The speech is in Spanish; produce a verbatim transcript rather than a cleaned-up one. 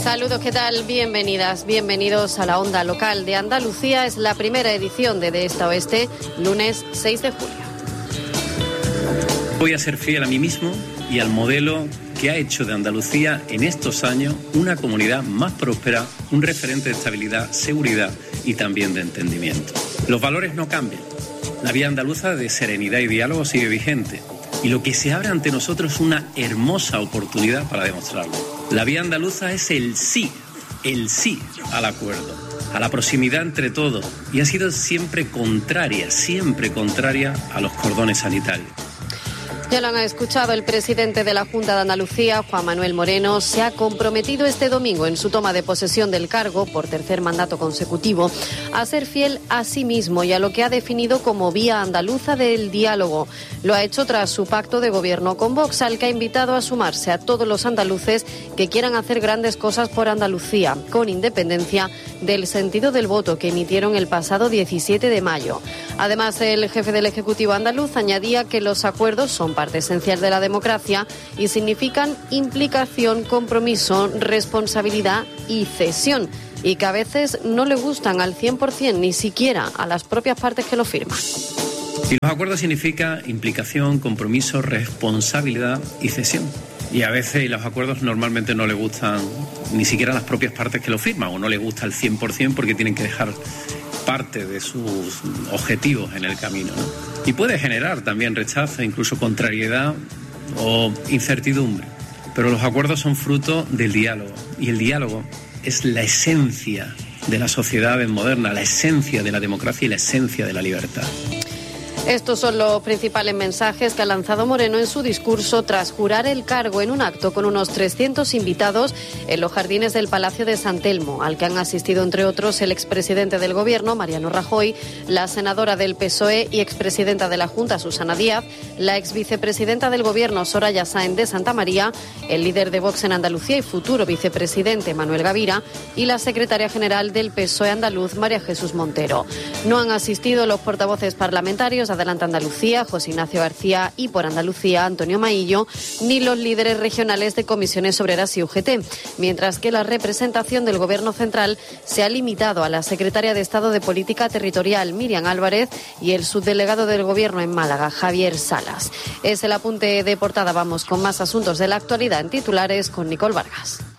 Saludos, ¿qué tal? Bienvenidas, bienvenidos a la Onda Local de Andalucía. Es la primera edición de De Este a Oeste, lunes seis de julio. Voy a ser fiel a mí mismo y al modelo que ha hecho de Andalucía en estos años una comunidad más próspera, un referente de estabilidad, seguridad y también de entendimiento. Los valores no cambian. La vía andaluza de serenidad y diálogo sigue vigente. Y lo que se abre ante nosotros es una hermosa oportunidad para demostrarlo. La vía andaluza es el sí, el sí al acuerdo, a la proximidad entre todos. Y ha sido siempre contraria, siempre contraria a los cordones sanitarios. Ya lo han escuchado, el presidente de la Junta de Andalucía, Juan Manuel Moreno, se ha comprometido este domingo en su toma de posesión del cargo, por tercer mandato consecutivo, a ser fiel a sí mismo y a lo que ha definido como vía andaluza del diálogo. Lo ha hecho tras su pacto de gobierno con Vox, al que ha invitado a sumarse a todos los andaluces que quieran hacer grandes cosas por Andalucía, con independencia del sentido del voto que emitieron el pasado diecisiete de mayo. Además, el jefe del Ejecutivo andaluz añadía que los acuerdos son parte esencial de la democracia y significan implicación, compromiso, responsabilidad y cesión, y que a veces no le gustan al cien por ciento, ni siquiera a las propias partes que lo firman. Y los acuerdos significan implicación, compromiso, responsabilidad y cesión. Y a veces los acuerdos normalmente no le gustan ni siquiera a las propias partes que lo firman, o no le gusta al cien por ciento porque tienen que dejar parte de sus objetivos en el camino, ¿no? Y puede generar también rechazo, incluso contrariedad o incertidumbre. Pero los acuerdos son fruto del diálogo, y el diálogo es la esencia de la sociedad moderna, la esencia de la democracia y la esencia de la libertad. Estos son los principales mensajes que ha lanzado Moreno en su discurso tras jurar el cargo en un acto con unos trescientos invitados en los jardines del Palacio de San Telmo, al que han asistido, entre otros, el expresidente del Gobierno, Mariano Rajoy, la senadora del P S O E y expresidenta de la Junta, Susana Díaz, la exvicepresidenta del Gobierno, Soraya Sáenz de Santamaría, el líder de Vox en Andalucía y futuro vicepresidente, Manuel Gavira, y la secretaria general del P S O E andaluz, María Jesús Montero. No han asistido los portavoces parlamentarios Adelante Andalucía, José Ignacio García, y Por Andalucía, Antonio Maillo, ni los líderes regionales de Comisiones Obreras y U G T, mientras que la representación del Gobierno central se ha limitado a la secretaria de Estado de Política Territorial, Miriam Álvarez, y el subdelegado del Gobierno en Málaga, Javier Salas. Es el apunte de portada. Vamos con más asuntos de la actualidad en titulares con Nicole Vargas.